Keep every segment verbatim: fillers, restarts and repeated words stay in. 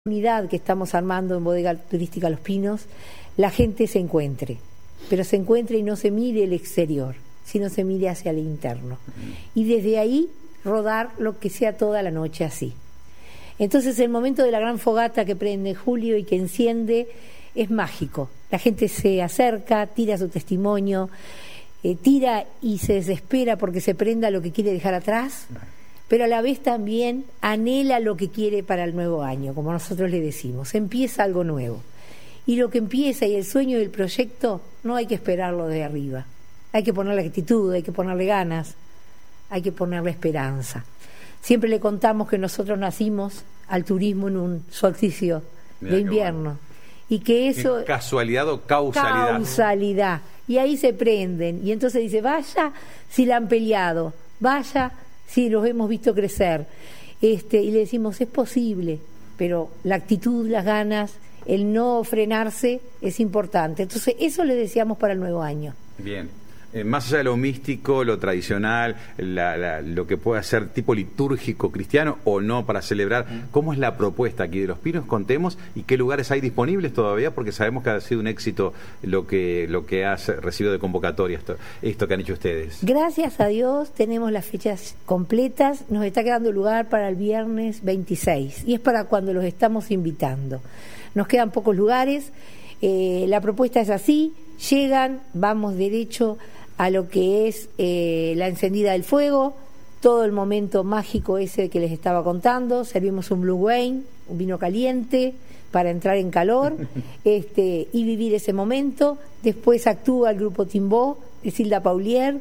Unidad que estamos armando en Bodega Turística Los Pinos, la gente se encuentre, pero se encuentre y no se mire el exterior, sino se mire hacia el interno. Y desde ahí rodar lo que sea toda la noche así. Entonces el momento de la gran fogata que prende Julio y que enciende es mágico. La gente se acerca, tira su testimonio, eh, tira y se desespera porque se prenda lo que quiere dejar atrás, pero a la vez también anhela lo que quiere para el nuevo año, como nosotros le decimos, empieza algo nuevo. Y lo que empieza y el sueño del proyecto no hay que esperarlo de arriba, hay que ponerle actitud, hay que ponerle ganas, hay que ponerle esperanza. Siempre le contamos que nosotros nacimos al turismo en un solsticio de invierno, bueno. Y que eso... ¿Casualidad o causalidad? Causalidad, y ahí se prenden, y entonces dice, vaya si la han peleado, vaya... Sí, los hemos visto crecer, este, y le decimos, es posible, pero la actitud, las ganas, el no frenarse es importante. Entonces, eso le deseamos para el nuevo año. Bien. Eh, más allá de lo místico, lo tradicional, la, la, lo que pueda ser tipo litúrgico cristiano o no para celebrar, ¿cómo es la propuesta aquí de Los Pinos? Contemos y qué lugares hay disponibles todavía, porque sabemos que ha sido un éxito lo que lo que ha recibido de convocatoria esto, esto que han hecho ustedes. Gracias a Dios tenemos las fechas completas, nos está quedando lugar para el viernes veintiséis y es para cuando los estamos invitando. Nos quedan pocos lugares, eh, la propuesta es así, llegan, vamos derecho a lo que es eh, la encendida del fuego, todo el momento mágico ese que les estaba contando, servimos un Blue Wine, un vino caliente para entrar en calor este, y vivir ese momento. Después actúa el grupo Timbó de Silda Paulier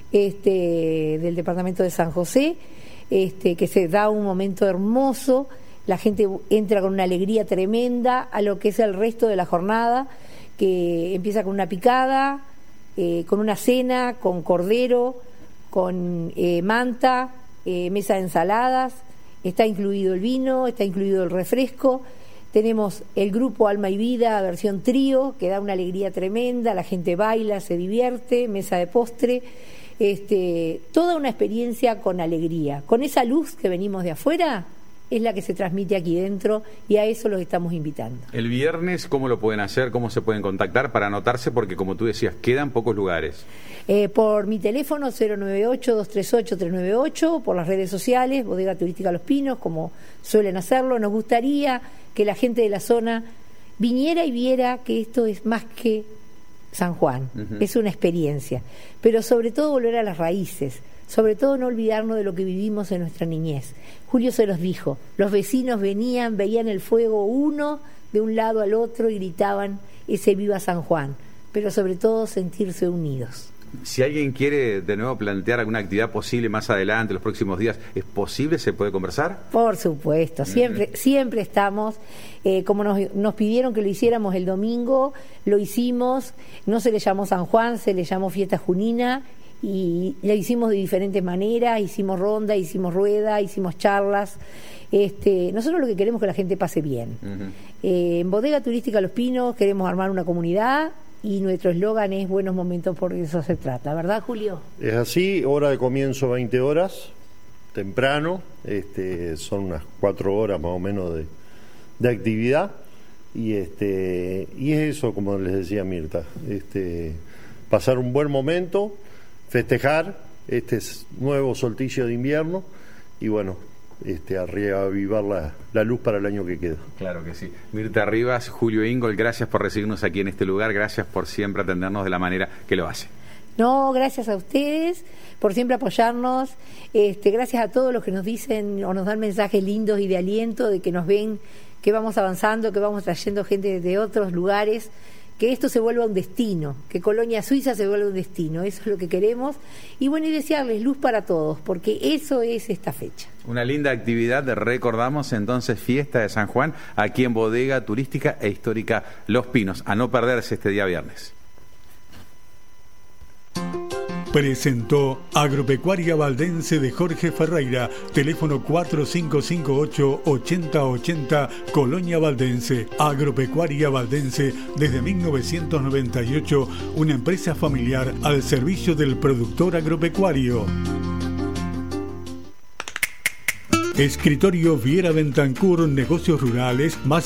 este, del departamento de San José, este, que se da un momento hermoso, la gente entra con una alegría tremenda a lo que es el resto de la jornada, que empieza con una picada, Eh, con una cena, con cordero, con eh, manta, eh, mesa de ensaladas, está incluido el vino, está incluido el refresco, tenemos el grupo Alma y Vida, versión trío, que da una alegría tremenda, la gente baila, se divierte, mesa de postre, este, toda una experiencia con alegría, con esa luz que venimos de afuera, es la que se transmite aquí dentro y a eso los estamos invitando. El viernes, ¿cómo lo pueden hacer? ¿Cómo se pueden contactar para anotarse? Porque como tú decías, quedan pocos lugares. Eh, por mi teléfono cero nueve ocho, dos tres ocho, tres nueve ocho, por las redes sociales, Bodega Turística Los Pinos, como suelen hacerlo. Nos gustaría que la gente de la zona viniera y viera que esto es más que San Juan, uh-huh. Es una experiencia, pero sobre todo volver a las raíces, sobre todo no olvidarnos de lo que vivimos en nuestra niñez. Julio se los dijo, los vecinos venían, veían el fuego uno de un lado al otro y gritaban ese viva San Juan, pero sobre todo sentirse unidos. Si alguien quiere de nuevo plantear alguna actividad posible más adelante, los próximos días, ¿es posible? ¿Se puede conversar? Por supuesto, siempre, uh-huh. siempre estamos, eh, como nos, nos pidieron que lo hiciéramos el domingo, lo hicimos, no se le llamó San Juan, se le llamó Fiesta Junina, y la hicimos de diferentes maneras, hicimos ronda, hicimos rueda, hicimos charlas. Este, nosotros lo que queremos es que la gente pase bien. Uh-huh. Eh, en Bodega Turística Los Pinos queremos armar una comunidad y nuestro eslogan es buenos momentos, porque eso se trata, ¿verdad, Julio? Es así, hora de comienzo veinte horas, temprano, este, son unas cuatro horas más o menos de, de actividad y este y es eso, como les decía Mirta, este, pasar un buen momento, festejar este nuevo solsticio de invierno y bueno, este, reavivar la, la luz para el año que queda. Claro que sí. Mirta Rivas, Julio Ingol, gracias por recibirnos aquí en este lugar, gracias por siempre atendernos de la manera que lo hace. No, gracias a ustedes por siempre apoyarnos, este, gracias a todos los que nos dicen o nos dan mensajes lindos y de aliento, de que nos ven, que vamos avanzando, que vamos trayendo gente de otros lugares, que esto se vuelva un destino, que Colonia Suiza se vuelva un destino, eso es lo que queremos, y bueno, y desearles luz para todos, porque eso es esta fecha. Una linda actividad, recordamos entonces Fiesta de San Juan, aquí en Bodega Turística e Histórica Los Pinos, a no perderse este día viernes. Presentó Agropecuaria Valdense de Jorge Ferreira, teléfono cuatro cinco cinco ocho, ocho cero ocho cero, Colonia Valdense. Agropecuaria Valdense desde mil novecientos noventa y ocho, una empresa familiar al servicio del productor agropecuario. Escritorio Viera Bentancur, negocios rurales, más